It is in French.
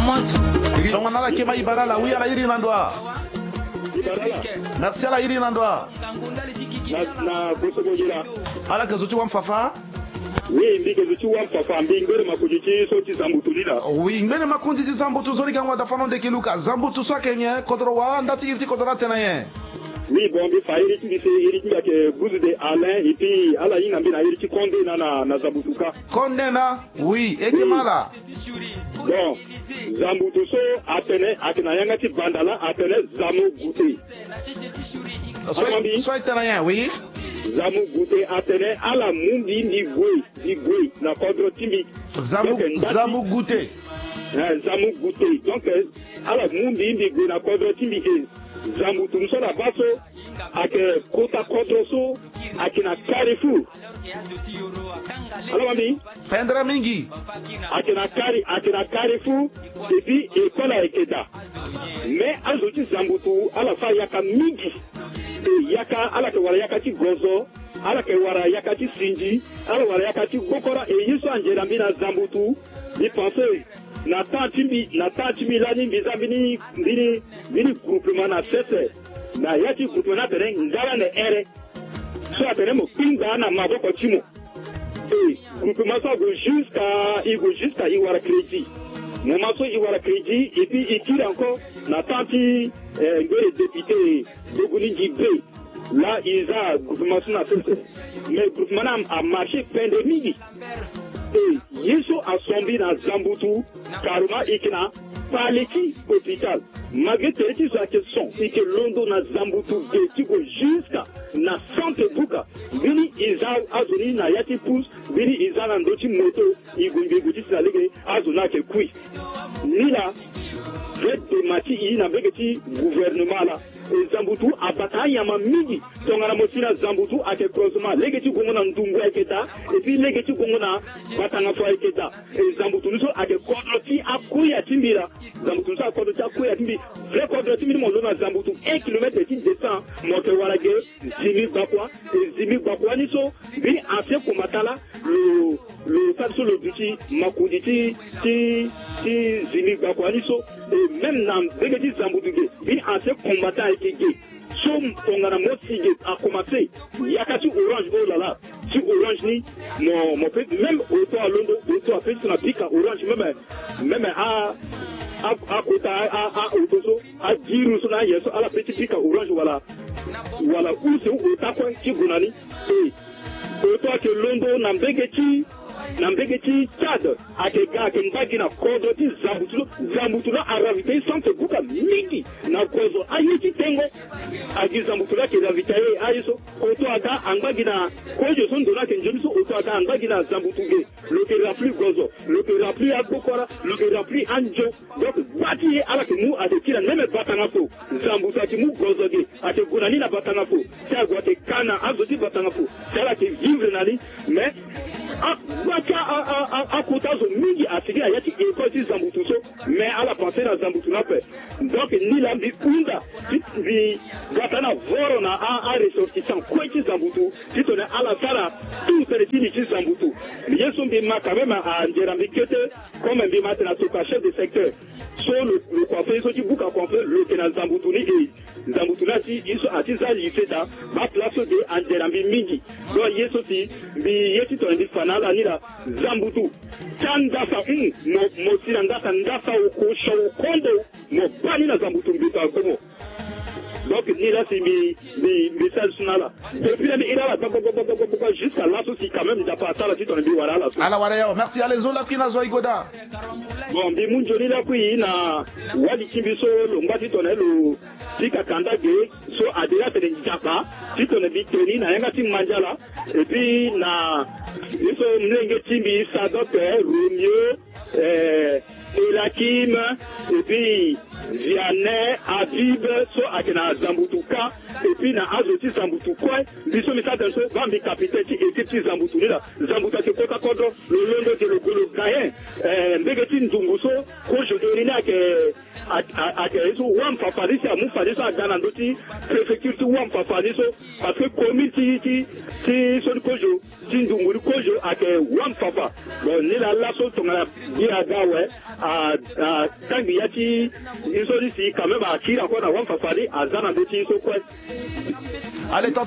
donc on a la Kema Ibarala, oui à la Iri Nandoa. Merci à la Iri Nandoa. Na Kosovogira. Ala Kazutu Wamfafa. Oui, ndi Kazutu Wamfafa, mbingere makujichi soti Zambutulila. Oui, mbele makujichi Zambutu Zoli Gangwa Dafano de Kiluka. Zambutu Swakenye, Kodrowa, Ndati Irti Kodra Tenaye. Oui, bon, mais ça hérite que vous de Alain et puis Alain Nambina hérite Condé na Zambutuka. Condé na, oui, et Kemala. Bon, Zambutuso atena yangati bandala atene Zamu Gouté. Soit italien, oui. Zamu Gouté atene ala mundi ni gwe na kodro timbi. Zamu Gouté. Zamu Gouté. Donc ala mundi ni gwe na kodro timbi Zambutu msola baso ake kota kodroso akina Carrefour. Alors mami, Pendra mingi. Akina Carrefour et puis école à Ekeda. Mais azoti Zambutu ala fa yaka mingi. Yaka ala ke wara yaka ti gozo, ala ke wara yaka ti sinji, ala wara yaka ti gokora et yiso anjerambi na Zambutu. Ni pensez na tachimi lani bizabini bini groupement na sese na yati groupement na terrain ngara ne ere so atene mo pinga na maboko chimo groupement ça go jusqu'à iwara crédit mon maso iwara crédit et puis il tire encore na tanti ngere député de Goulindi B là ils a groupement na sese mais groupement a marché pandémie. Yeso a sombi na Zambutu, Karuma Ikina, Paleki hôpital. Malgré que soit question, c'est que London na Zambutu, Getigo jusqu'à na Sante Buka, Vini Iza Azuni na Yati Pousse, Vini Iza Nandoti Moto, Igumbi Goutis la Ligue, Azuna ke Kui. Nila, Red de Mati, il n'a pas de gouvernement là. Zambutu abata yama migi tongana mosina Zambutu ake croisement legeti gongona ndungu eketa et puis legeti gongona batanga fo eketa Zambutu nuso ake kodroti akuya timbira Zambutu sa kodroti akuya timbi vrai kodroti mi mo na Zambutu 1 km de descend mote warage zimi bakwa niso bi ancien combattant le ça le duty makuditi ti zimi bakwa niso et même dans legeti Zambutu bi ancien combattant Som tongana motige a commencé yakati orange oh là là si orange ni mon petit même auto à Londres auto à fait sur la pique orange même à auto à dire sur la yeso à la petite pique orange voilà où c'est au takwa qui gonani et auto à que Londres Nambegeti Tchad akega akendagi na kodo ti Zambutu na aravite sante buka mingi na kozo ayiti tengo agi Zambutu na ke ravitaye ayiso oto aga angagi na kojo son dona ke njemiso oto aga angagi na Zambutu ge le ke rapli gozo le ke rapli agbokora le ke rapli anjo donc bati ala ke mu adekira meme batanga fo Zambutu ati mu gozo ge ati gunani na batanga fo ta gote kana azoti batanga fo sala ke vivre nali mais a kotazo mingi asigi ayati ekoti Zambutu so mais ala pensée na Zambutu na pe donc ni la bi unda bi gatana voro na a ressortissant kweti Zambutu titone ala sara tout petit ni Zambutu yeso bi ma quand même a njerambi kete comme bi matena to chef de secteur so le coiffeur so ti buka coiffeur le tenant Zambutu ni e Zambutu na si iso atiza lifeta ba place de njerambi mingi do yeso ti bi yeti to ndi fanala ni la Zambutu Chandasa mo sinandasa ndasa ukusha ukondo mo bani na Zambutu mbita komo donc ni là c'est mes messages là depuis la ira là jusqu'à là aussi quand même il a pas ça là si on est voilà là ala wala merci à les autres qui na zo igoda bon bi munjoli la kui na wadi kimbiso lo ngati tonelo tika kandage so adela tele njapa si ton bitoni na yanga tim manjala et puis na so mlenge timbi ça docteur Romeo Elakim et puis Vianney Habib so akina Zambutuka et puis na azoti Zambutu quoi biso misata so bambi capitaine ti équipe Zambutu là Zambutu ke kota kodo le londo de le gayen mbegeti ndunguso ko je erina ke so wam papadisi amu fadiso adana ndoti préfecture ti wam papadiso parce que community ti so ko jo Tindu Murikojo avec One Papa. Bon, Nila Lasso, Tonga, Niagawe, à Tangiati, ils sont ici quand même à Kira, One Papa, à Zana Beti, Allez,